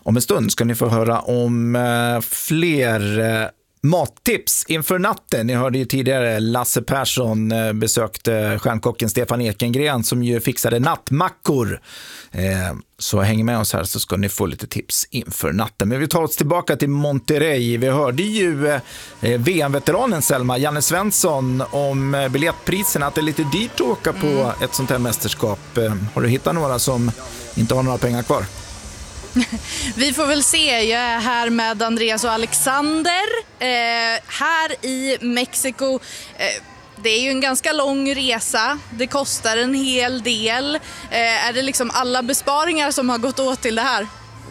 Om en stund ska ni få höra om fler mattips inför natten. Ni hörde ju tidigare Lasse Persson besökte stjärnkocken Stefan Ekengren som ju fixade nattmackor. Så häng med oss här så ska ni få lite tips inför natten. Men vi tar oss tillbaka till Monterrey. Vi hörde ju VM-veteranen Selma, Janne Svensson, om biljettpriserna, att det är lite dyrt att åka på ett sånt här mästerskap. Har du hittat några som inte har några pengar kvar? Vi får väl se. Jag är här med Andreas och Alexander här i Mexiko. Det är ju en ganska lång resa. Det kostar en hel del. Är det liksom alla besparingar som har gått åt till det här?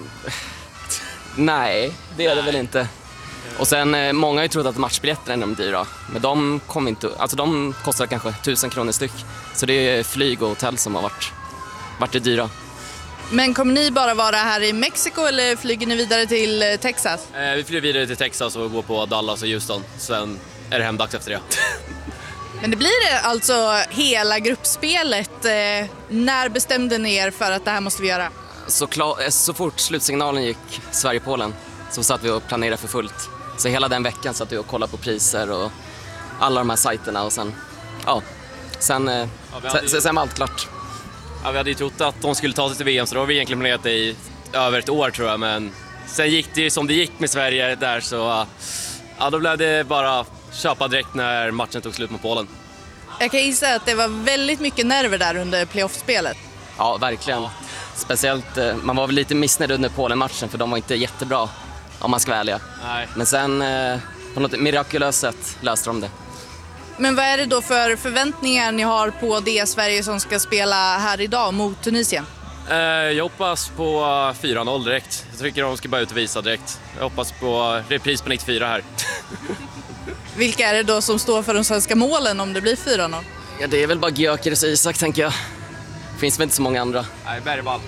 Nej, det är det väl inte. Och sen, många har ju trott att matchbiljetterna är de dyra. Men de kommer inte, alltså de kostar kanske 1000 kronor styck. Så det är flyg och hotell som har varit det dyra. Men kommer ni bara vara här i Mexiko eller flyger ni vidare till Texas? Vi flyger vidare till Texas och går på Dallas och Houston. Sen är det hemdags efter det. Men det blir alltså hela gruppspelet. När bestämde ni er för att det här måste vi göra? Så fort slutsignalen gick Sverige-Polen så satt vi och planerade för fullt. Så hela den veckan satt vi och kollade på priser och alla de här sajterna och sen var allt klart. Ja, vi hade ju trott att de skulle ta sig till VM, så då har vi egentligen planerat det i över ett år tror jag. Men sen gick det ju som det gick med Sverige där, så då blev det bara köpa direkt när matchen tog slut mot Polen. Jag kan gissa att det var väldigt mycket nerver där under playoffspelet. Ja, verkligen. Ja. Speciellt, man var väl lite missnöjd under Polen-matchen för de var inte jättebra, om man ska vara ärliga. Nej. Men sen på något mirakulöst sätt löste de det. Men vad är det då för förväntningar ni har på det Sverige som ska spela här idag mot Tunisien? Jag hoppas på 4-0 direkt. Jag tycker de ska bara ut och visa direkt. Jag hoppas på repris på 94 här. Vilka är det då som står för de svenska målen om det blir 4-0? Ja, det är väl bara Gyökeres och Isak, tänker jag. Finns väl inte så många andra. Nej, Bergvall.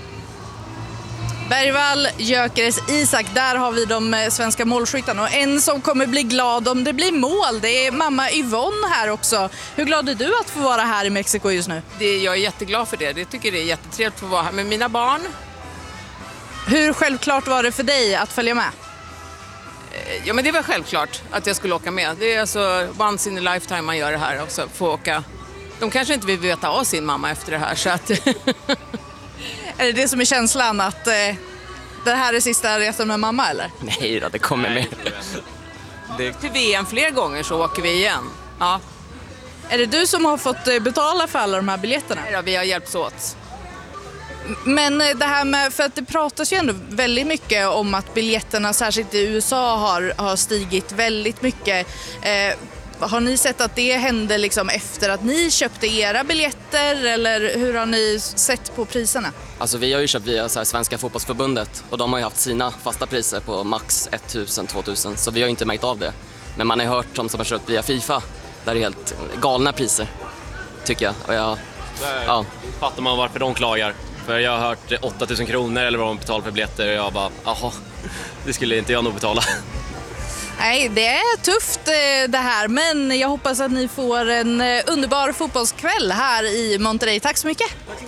Bergvall, Gyökeres, Isak, där har vi de svenska målskyttarna. Och en som kommer bli glad om det blir mål, det är mamma Yvonne här också. Hur glad är du att få vara här i Mexiko just nu? Jag är jätteglad för det. Jag tycker det är jättetrevligt att få vara här med mina barn. Hur självklart var det för dig att följa med? Ja, men det var självklart att jag skulle åka med. Det är alltså once in a lifetime man gör det här också, få åka. De kanske inte vill veta av sin mamma efter det här, så att... Är det det som är känslan, att det här är sista resan med mamma, eller? Nej då, det kommer med. Till VM fler gånger så åker vi igen. Ja. Är det du som har fått betala för alla de här biljetterna? Ja, vi har hjälpts åt. Men det här med, för att det pratas ju ändå väldigt mycket om att biljetterna, särskilt i USA, har stigit väldigt mycket. Har ni sett att det hände liksom efter att ni köpte era biljetter, eller hur har ni sett på priserna? Alltså vi har ju köpt via Svenska fotbollsförbundet och de har ju haft sina fasta priser på max 1000-2000, så vi har ju inte märkt av det. Men man har ju hört om som har köpt via FIFA, där det är helt galna priser, tycker jag. Och Fattar man varför de klagar. För jag har hört 8000 kronor eller vad de betalar för biljetter och jag bara, jaha, det skulle inte jag nog betala. Nej, det är tufft det här, men jag hoppas att ni får en underbar fotbollskväll här i Monterrey. Tack så mycket.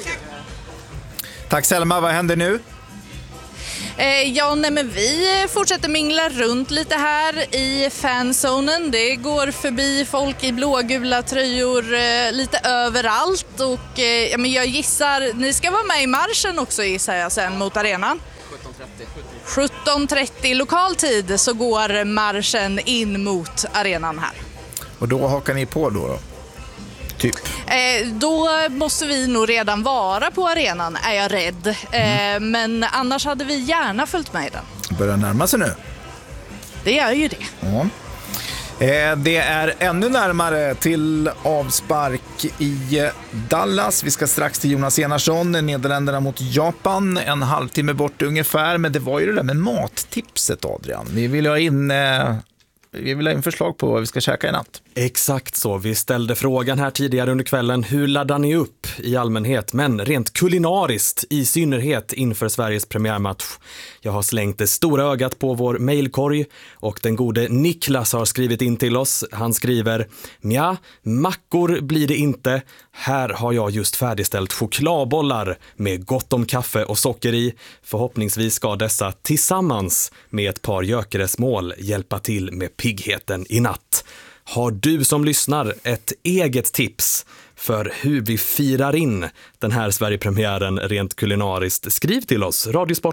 Tack Selma, vad händer nu? Men vi fortsätter mingla runt lite här i fanzonen. Det går förbi folk i blågula tröjor lite överallt. Och jag gissar, ni ska vara med i marschen också, gissar jag, sen mot arenan. 17.30 lokal tid så går marschen in mot arenan här. Och då hakar ni på då? Typ. Då måste vi nog redan vara på arenan, är jag rädd. Men annars hade vi gärna följt med i den. Börjar närma sig nu. Det gör ju det. Ja. Det är ännu närmare till avspark i Dallas. Vi ska strax till Jonas Enarsson, Nederländerna mot Japan, en halvtimme bort ungefär. Men det var ju det där med mattipset, Adrian. Vi vill ha in Vi vill ha en förslag på vad vi ska käka i natt. Exakt så. Vi ställde frågan här tidigare under kvällen. Hur laddar ni upp i allmänhet, men rent kulinariskt i synnerhet inför Sveriges premiärmatch? Jag har slängt det stora ögat på vår mejlkorg och den gode Niklas har skrivit in till oss. Han skriver: "Mja, mackor blir det inte. Här har jag just färdigställt chokladbollar med gott om kaffe och socker i. Förhoppningsvis ska dessa tillsammans med ett par gökeresmål hjälpa till med piggheten i natt." Har du som lyssnar ett eget tips för hur vi firar in den här Sverigepremiären rent kulinariskt? Skriv till oss,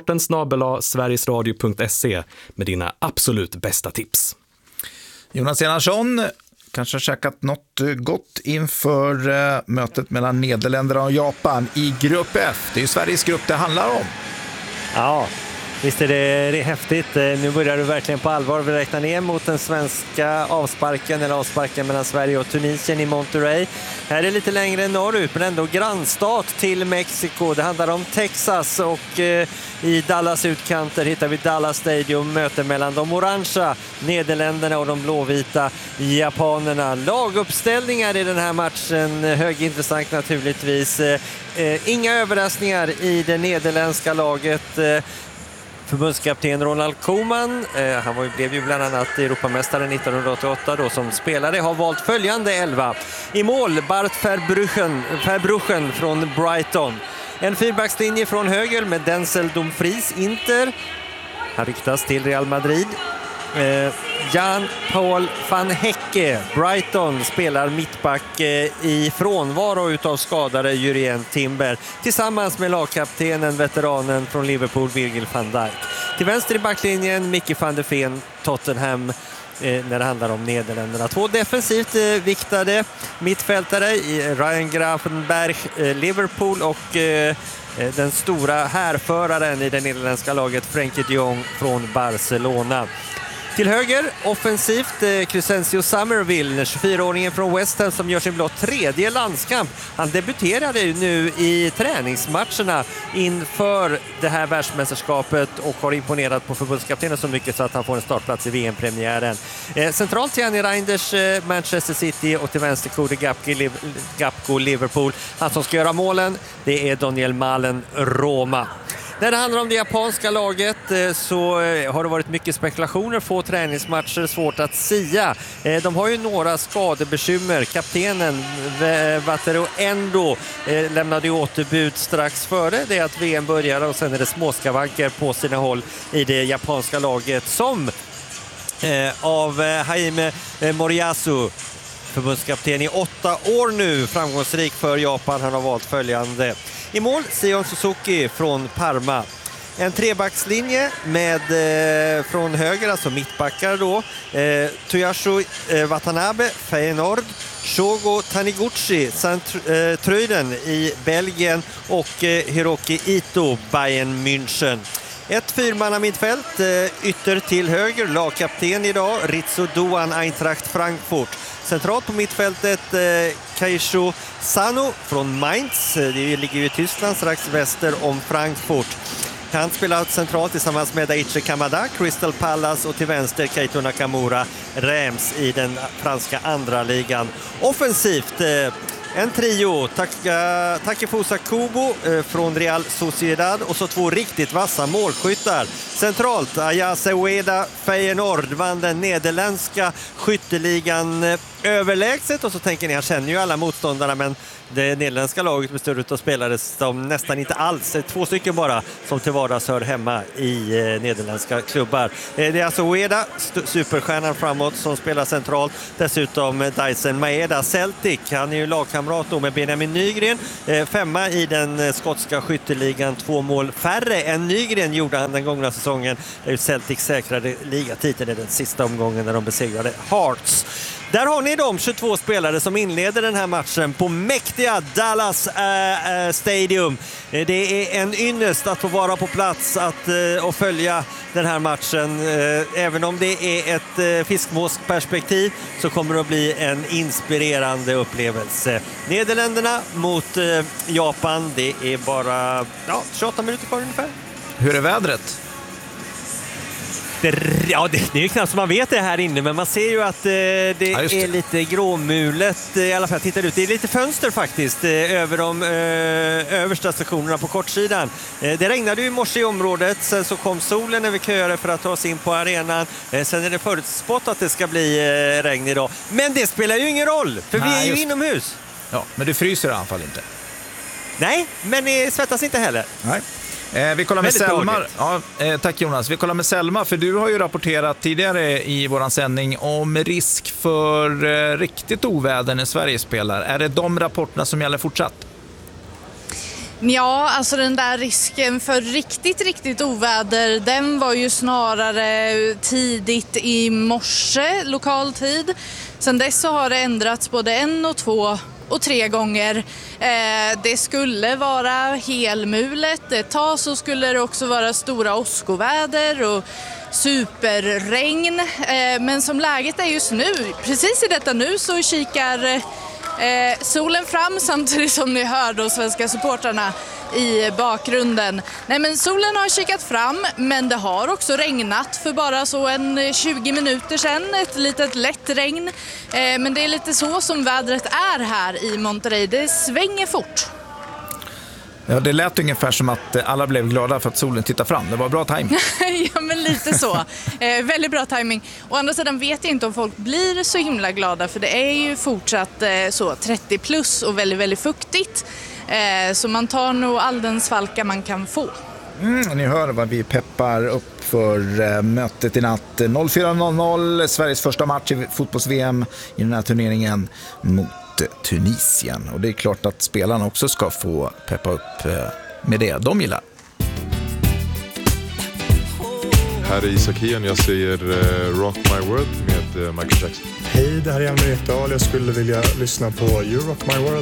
radiosporten@sverigesradio.se med dina absolut bästa tips. Jonas Enarsson kanske har käkat något gott inför mötet mellan Nederländerna och Japan i grupp F. Det är ju Sveriges grupp det handlar om. Ja, visst är det häftigt. Nu börjar du verkligen på allvar. Vi räknar ner mot den svenska avsparken mellan Sverige och Tunisien i Monterrey. Här är lite längre norrut, men ändå grannstat till Mexiko. Det handlar om Texas och i Dallas utkanter hittar vi Dallas Stadium, möte mellan de orangea Nederländerna och de blåvita japanerna. Laguppställningar i den här matchen, högintressant naturligtvis. Inga överraskningar i det nederländska laget. Förbundskapten Ronald Koeman, han blev ju bland annat Europamästare 1988 då som spelare, har valt följande 11. I mål Bart Verbruggen från Brighton. En fyrbackslinje från höger med Denzel Dumfries, Inter. Han ryktas till Real Madrid. Jan-Paul van Hecke, Brighton, spelar mittback i frånvaro utav skadade Jurien Timber tillsammans med lagkaptenen, veteranen från Liverpool, Virgil van Dijk. Till vänster i backlinjen Mickey van der Ven, Tottenham, när det handlar om Nederländerna. Två defensivt viktade mittfältare, Ryan Gravenberch, Liverpool, och den stora härföraren i det nederländska laget Frenkie de Jong från Barcelona. Till höger, offensivt, Crescencio Somerville, 24-åringen från West Ham som gör sin blott tredje landskamp. Han debuterade ju nu i träningsmatcherna inför det här världsmästerskapet och har imponerat på förbundskaptenen så mycket så att han får en startplats i VM-premiären. Centralt till Gianni Reinders, Manchester City, och till vänster Cody Gakpo, Liverpool. Han som ska göra målen, det är Daniel Malen, Roma. När det handlar om det japanska laget så har det varit mycket spekulationer, få träningsmatcher, svårt att sia. De har ju några skadebekymmer. Kaptenen Wataru Endo lämnade återbud strax före det att VM började, och sen är det småskavanker på sina håll i det japanska laget som av Jaime Moriyasu, förbundskapten i 8 år nu, framgångsrik för Japan. Han har valt följande. I mål Sion Suzuki från Parma. En trebackslinje med från höger, alltså mittbackar då. Toyasu Watanabe, Feyenoord. Shogo Taniguchi, Tröjden i Belgien, och Hiroki Ito, Bayern München. Ett fyrmanna mittfält, ytter till höger, lagkapten idag, Ritsu Doan, Eintracht Frankfurt. Centralt på mittfältet Keisho Sano från Mainz, det ligger ju i Tyskland strax väster om Frankfurt. Han spelar centralt tillsammans med Daichi Kamada, Crystal Palace, och till vänster Keito Nakamura, Reims i den franska andra ligan. Offensivt en trio, Takefusa Kubo från Real Sociedad, och så två riktigt vassa målskyttar. Centralt Ayase Ueda, Feyenoord, vann den nederländska skytteligan överlägset, och så tänker ni, han känner ju alla motståndarna, men det nederländska laget består av spelare som nästan inte alls, 2 stycken bara, som till vardags hör hemma i nederländska klubbar. Det är alltså Ueda, superstjärnan framåt, som spelar centralt. Dessutom Dyson Maeda, Celtic, han är ju lagkamrat då med Benjamin Nygren, 5:a i den skotska skytteligan, 2 mål färre än Nygren gjorde han den gångna säsongen. Det är ju Celtic säkrade ligatiteln i den sista omgången när de besegrade Hearts. Där har ni de 22 spelare som inleder den här matchen på mäktiga Dallas Stadium. Det är en ynnest att få vara på plats och följa den här matchen. Även om det är ett fiskmåsperspektiv så kommer det att bli en inspirerande upplevelse. Nederländerna mot Japan, det är bara 28 minuter kvar ungefär. Hur är vädret? Ja, det är ju knappt som man vet det här inne, men man ser ju att det är lite gråmulet i alla fall. Tittar ut. Det är lite fönster faktiskt över de översta stationerna på kortsidan. Det regnade ju i morse i området, sen så kom solen när vi köade för att ta oss in på arenan. Sen är det förutspått att det ska bli regn idag. Men det spelar ju ingen roll, för vi är ju inomhus. Ja, men du fryser i alla fall inte. Nej, men ni svettas inte heller. Nej. Vi kollar med Selma. Ja, tack Jonas. Vi kollar med Selma, för du har ju rapporterat tidigare i våran sändning om risk för riktigt oväder när Sverige spelar. Är det de rapporterna som gäller fortsatt? Ja, alltså den där risken för riktigt oväder, den var ju snarare tidigt i morse, lokal tid. Sen dess så har det ändrats både 1, 2 och 3 gånger. Det skulle vara helmulet. Ett tag så skulle det också vara stora åskoväder och superregn. Men som läget är just nu, precis i detta nu, så kikar solen fram samtidigt som ni hör de svenska supportrarna i bakgrunden. Nej, men solen har kikat fram, men det har också regnat för bara så en 20 minuter sedan. Ett litet lätt regn. Men det är lite så som vädret är här i Monterrey. Det svänger fort. Ja, det lät ungefär som att alla blev glada för att solen tittar fram. Det var bra timing. Ja, men lite så. Väldigt bra timing. Å andra sidan vet jag inte om folk blir så himla glada, för det är ju fortsatt så 30 plus och väldigt fuktigt. Så man tar nog all den svalka man kan få. Ni hör vad vi peppar upp för mötet i natt. 04.00, Sveriges första match i fotbolls-VM i den här turneringen mot Tunisien. Och det är klart att spelarna också ska få peppa upp med det de gillar. Här är Isak Hien, jag säger Rock My World med Michael Jackson. Hej, det här är Janne Ekdahl. Jag skulle vilja lyssna på You Rock My World